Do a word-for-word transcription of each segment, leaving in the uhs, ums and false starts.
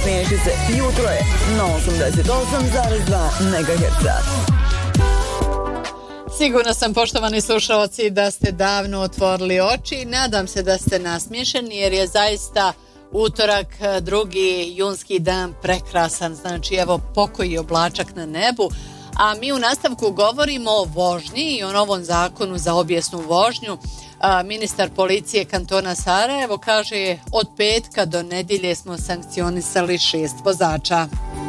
Smiješi se, jutro je na osamdeset osam zarez dva megaherca. Sigurno sam, poštovani slušalci, da ste davno otvorili oči i nadam se da ste nasmiješeni jer je zaista utorak, drugi junski dan, prekrasan. Znači, evo, pokoji oblačak na nebu. A mi u nastavku govorimo o vožnji i o novom zakonu za obijesnu vožnju. A, ministar policije kantona Sarajevo kaže od petka do nedjelje smo sankcionisali šest vozača.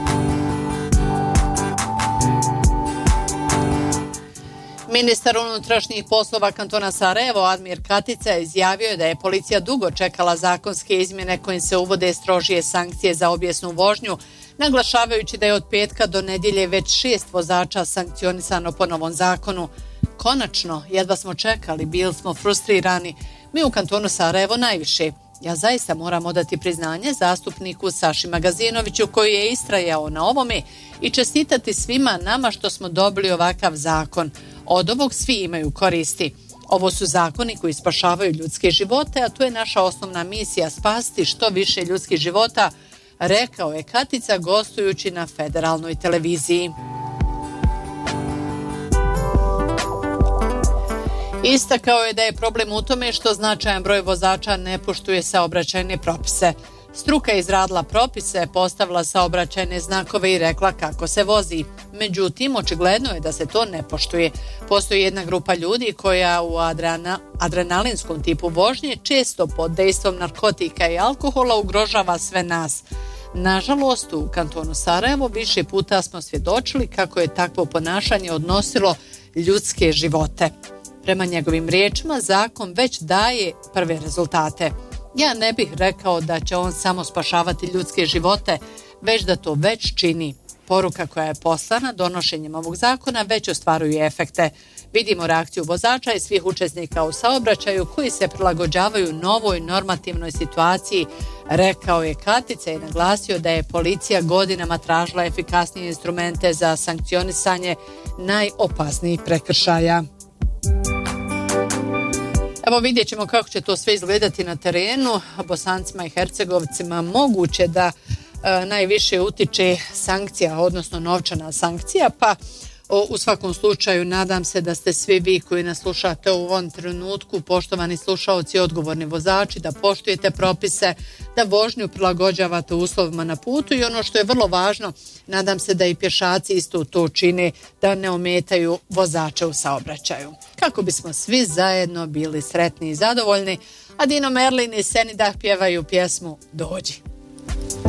Ministar unutrašnjih poslova kantona Sarajevo Admir Katica izjavio je da je policija dugo čekala zakonske izmjene kojim se uvode strožije sankcije za obijesnu vožnju, naglašavajući da je od petka do nedjelje već šest vozača sankcionisano po novom zakonu. Konačno, jedva smo čekali, bili smo frustrirani. Mi u kantonu Sarajevo najviše. Ja zaista moram odati priznanje zastupniku Saši Magazinoviću koji je istrajao na ovome i čestitati svima nama što smo dobili ovakav zakon. Od ovog svi imaju koristi. Ovo su zakoni koji spašavaju ljudske živote, a to je naša osnovna misija, spasiti što više ljudskih života, rekao je Katica gostujući na federalnoj televiziji. Istakao je da je problem u tome što značajan broj vozača ne poštuje saobraćajne propise. Struka je izradila propise, postavila saobraćajne znakove i rekla kako se vozi. Međutim, očigledno je da se to ne poštuje. Postoji jedna grupa ljudi koja u adrena, adrenalinskom tipu vožnje često pod dejstvom narkotika i alkohola ugrožava sve nas. Nažalost, u kantonu Sarajevo više puta smo svjedočili kako je takvo ponašanje odnosilo ljudske živote. Prema njegovim riječima, zakon već daje prve rezultate. Ja ne bih rekao da će on samo spašavati ljudske živote, već da to već čini. Poruka koja je poslana donošenjem ovog zakona već ostvaruje efekte. Vidimo reakciju vozača i svih učesnika u saobraćaju koji se prilagođavaju novoj normativnoj situaciji, rekao je Katica i naglasio da je policija godinama tražila efikasnije instrumente za sankcionisanje najopasnijih prekršaja. Evo vidjet ćemo kako će to sve izgledati na terenu. Bosancima i Hercegovcima moguće da e, najviše utiče sankcija, odnosno novčana sankcija, pa o, u svakom slučaju nadam se da ste svi vi koji nas slušate u ovom trenutku, poštovani slušaoci, odgovorni vozači, da poštujete propise, da vožnju prilagođavate uslovima na putu i ono što je vrlo važno, nadam se da i pješaci isto to čine, da ne ometaju vozače u saobraćaju. Kako bismo svi zajedno bili sretni i zadovoljni, a Dino Merlin i Senidah pjevaju pjesmu Dođi.